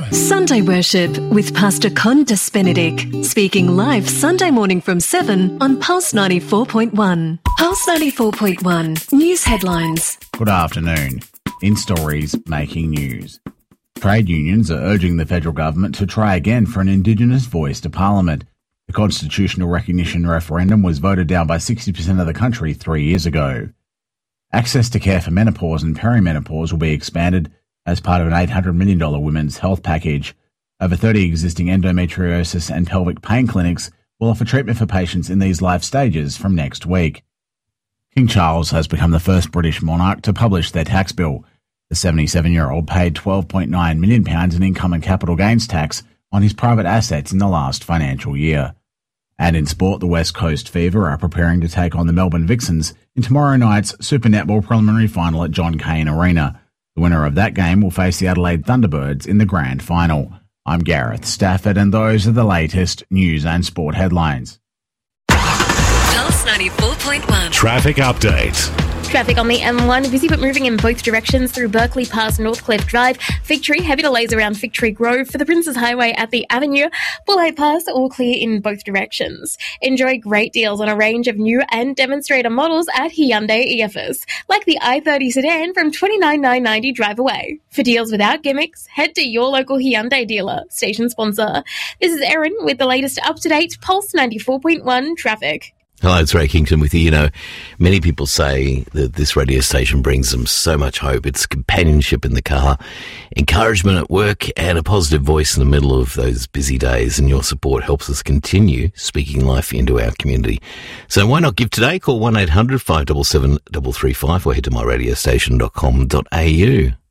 Sunday Worship with Pastor Condas Benedict, speaking live Sunday morning from 7 on Pulse 94.1. Pulse 94.1 News Headlines. Good afternoon. In stories making news. Trade unions are urging the federal government to try again for an Indigenous voice to Parliament. The constitutional recognition referendum was voted down by 60% of the country 3 years ago. Access to care for menopause and perimenopause will be expanded as part of an $800 million women's health package. Over 30 existing endometriosis and pelvic pain clinics will offer treatment for patients in these life stages from next week. King Charles has become the first British monarch to publish their tax bill. The 77-year-old paid £12.9 million in income and capital gains tax on his private assets in the last financial year. And in sport, the West Coast Fever are preparing to take on the Melbourne Vixens in tomorrow night's Super Netball preliminary final at John Cain Arena. The winner of that game will face the Adelaide Thunderbirds in the grand final. I'm Gareth Stafford, and those are the latest news and sport headlines. Pulse 94.1. Traffic update. Traffic on the M1, busy but moving in both directions through Berkeley past Northcliffe Drive. Fig Tree, heavy delays around Fig Tree Grove. For the Princes Highway at the Avenue, Bullhead Pass, all clear in both directions. Enjoy great deals on a range of new and demonstrator models at Hyundai EFS, like the i30 sedan from $29,990 drive away. For deals without gimmicks, head to your local Hyundai dealer, station sponsor. This is Erin with the latest up-to-date Pulse 94.1 traffic. Hello, it's Ray Kingston with you. You know, many people say that this radio station brings them so much hope. It's companionship in the car, encouragement at work, and a positive voice in the middle of those busy days. And your support helps us continue speaking life into our community. So why not give today? Call 1-800-577-335 or head to myradiostation.com.au.